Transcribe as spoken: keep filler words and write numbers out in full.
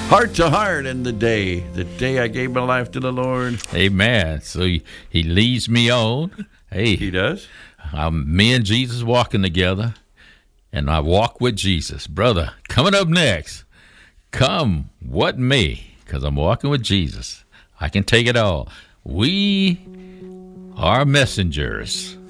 Heart to heart in the day, the day I gave my life to the Lord. Amen. So he, he leads me on. Hey, He does. I'm, me and Jesus walking together, and I walk with Jesus. Brother, coming up next, come what may, because I'm walking with Jesus. I can take it all. We are messengers